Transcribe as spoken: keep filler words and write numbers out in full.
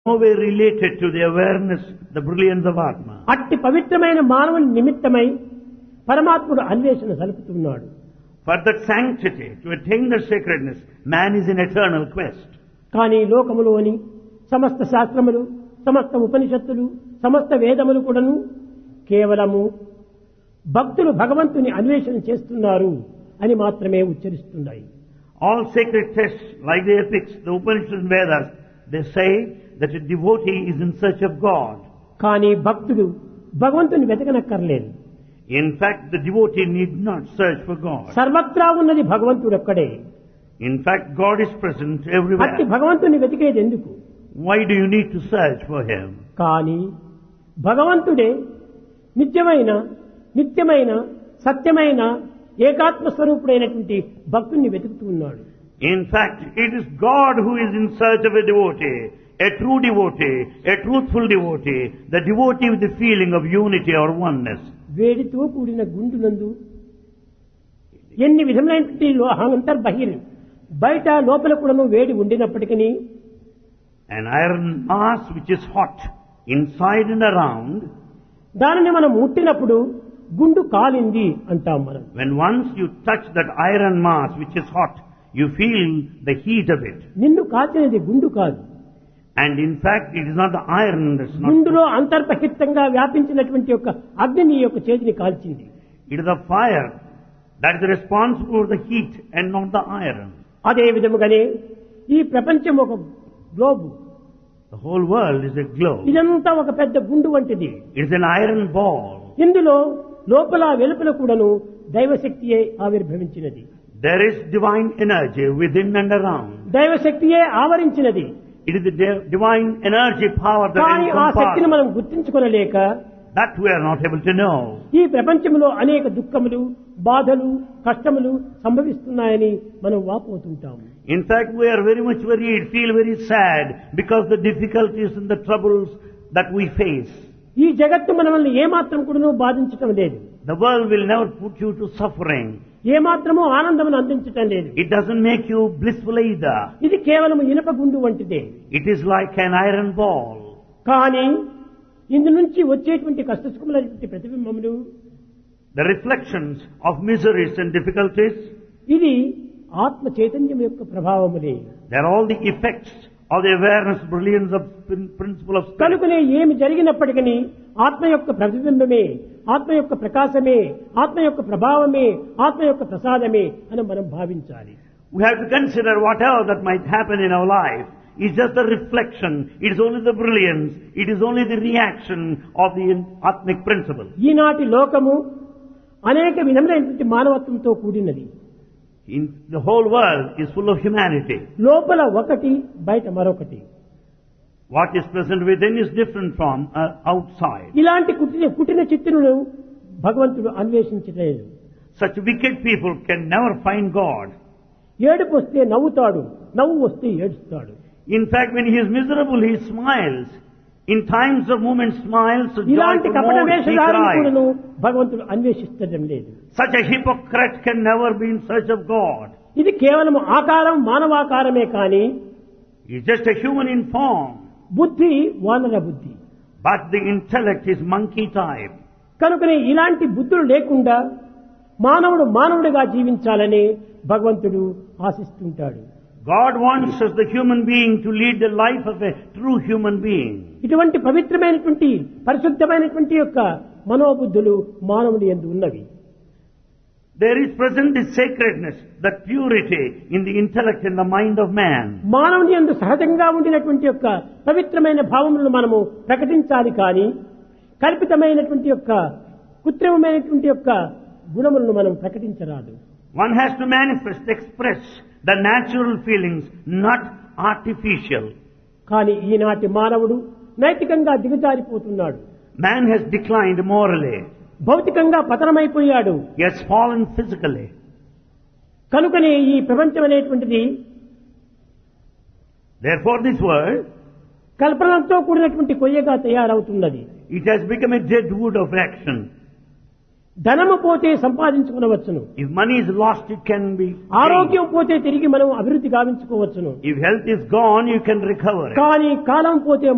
no way related to the awareness, the brilliance of Atma. అట్టి పవిత్రమైన మానవుని నిమిత్తమై పరమాత్ముడు అన్వేషణ సలుపుతున్నాడు. For that sanctity, to attain the sacredness, man is in eternal quest. కానీ లోకములోని సమస్త శాస్త్రములు, సమస్త ఉపనిషత్తులు, సమస్త వేదములు కూడాను కేవలము భక్తులు భగవంతుని అన్వేషణ చేస్తున్నారు అని మాత్రమే ఉచ్చరిస్తున్నాయి. All sacred texts, like the epics, the Upanishads and Vedas, they say that a devotee is in search of God. కానీ భక్తుడు భగవంతుని వెతకనక్కర్లేదు. In fact, the devotee need not search for God. సర్వత్రా ఉన్నది భగవంతుడు ఒక్కడే. In fact, God is present అట్టి everywhere. భగవంతుని వెతికేది ఎందుకు? Why do you need to search for Him? కానీ భగవంతుడే నిత్యమైన నిత్యమైన సత్యమైన ఏకాత్మ స్వరూపుడైనటువంటి భక్తుని వెతుకుతూ ఉన్నాడు. In fact, it is God who is in search of a devotee, a true devotee, a truthful devotee, the devotee with the feeling of unity or oneness. వేడితో కూడిన గుండునందు ఎన్ని విధములైనటువంటి అంతర్బహిర్ బయట లోపల కూడాను వేడి ఉండినప్పటికీ An iron mass which is hot inside and around, దానిని మనం ముట్టినప్పుడు గుండు కాలింది అంటాం మనం. when once you touch that iron mass which is hot, you feel the heat of it. నిన్ను కాల్చినది గుండు కాదు. And in fact, it is not the iron that's not. గుండులో అంతర్బహితంగా వ్యాపించినటువంటి యొక్క అగ్ని నీ యొక్క చేతిని కాల్చింది. It is the fire that is responsible for the heat and not the iron. అదే విధముగానే ఈ ప్రపంచం ఒక globe. The whole world is a globe. ఇదంతా ఒక పెద్ద గుండు వంటిది. It is an iron ball. ఇందులో లోపల వెలుపల కూడాను దైవశక్తియే ఆవిర్భవించినది. There is divine energy within and around. దైవశక్తియే ఆవరించినది. It is the de- divine energy power that కానీ ఆ శక్తిని encompasses. మనం గుర్తించుకోలేక That we are not able to know. ఈ ప్రపంచంలో అనేక దుఃఖములు, బాధలు, కష్టములు సంభవిస్తున్నాయని మనం వాపోతుంటాము. In fact, we are very much worried, feel very sad because the difficulties and the troubles that we face. ఈ జగత్తు మనల్ని ఏమాత్రం కూడా బాధించటం లేదు. The world will never put you to suffering. ఏమాత్రము ఆనందమును అందించటం లేదు. It doesn't make you blissful either. ఇది కేవలం ఇనుప గుండు వంటిదే. It is like an iron ball. కానీ ఇందు నుంచి వచ్చేటువంటి కష్టసుఖములైనటువంటి ప్రతిబింబములు, The reflections of miseries and difficulties, ఇది ఆత్మ చైతన్యం యొక్క ప్రభావములే. they are all the effects of the awareness, brilliance of prin- principle of spirit. కనుకనే ఏమి జరిగినప్పటికీ ఆత్మ యొక్క ప్రతిబింబమే, ఆత్మ యొక్క ప్రకాశమే, ఆత్మ యొక్క ప్రభావమే, ఆత్మ యొక్క ప్రసాదమే అని మనం భావించాలి. We have to consider whatever that might happen in our life is just a reflection. It is only the brilliance. It is only the reaction of the Atmic principle. ఈనాటి లోకము అనేక విధములైనటువంటి మానవత్వంతో కూడినది. In the whole world is full of humanity. లోపల ఒకటి, బయట మరొకటి. What is present within is different from uh, outside. ఇలాంటి కుటిన కుటిన చిత్తులను భగవంతుడు అన్వేషించలేదు. Such wicked people can never find God. ఏడుపు వస్తే నవ్వుతాడు, నవ్వు వస్తే ఏడుస్తాడు. In fact, when he is miserable, he smiles. In times of moment, smiles. ఇలాంటి Joyful కపట mood, he వేషధారణను cries. భగవంతుడు అన్వేషించడం లేదు. Such a hypocrite can never be in search of God. ఇది కేవలం ఆకారం మానవాకారమే కానీ He is just a human in form. బుద్ధి వానర బుద్ధి. But the intellect is monkey type. కనుకనే ఇలాంటి బుద్ధులు లేకుండా మానవుడు మానవుడిగా జీవించాలని భగవంతుడు ఆశిస్తుంటాడు. God wants us, the human being, to lead the life of a true human being. ఇటువంటి పవిత్రమైనటువంటి పరిశుద్ధమైనటువంటి యొక్క మనోబుద్ధులు మానవుని యందు ఉన్నవి. There is present the sacredness, the purity in the intellect and the mind of man. మానవుని యందు సహజంగా ఉండినటువంటి యొక్క పవిత్రమైన భావములను మనము ప్రకటించాలి కానీ కల్పితమైనటువంటి యొక్క కృత్రిమమైనటువంటి యొక్క గుణములను మనం ప్రకటించరాదు. One has to manifest, express the natural feelings, not artificial. కానీ ఈనాటి మానవుడు నైతికంగా దిగజారిపోతున్నాడు. Man has declined morally. భౌతికంగా పతనమైపోయాడు. He has fallen physically. కనుకనే ఈ ప్రపంచం అనేటువంటిది Therefore this world, కల్పనతో కూడినటువంటి కొయ్యగా తయారవుతున్నది. it has become a dead wood of action. ధనము పోతే సంపాదించుకునవచ్చును. If money is lost, it can be gained. ఆరోగ్యం పోతే తిరిగి మనం అభివృద్ధి గావించుకోవచ్చును. If health is gone, you can recover it. కానీ కాలం పోతే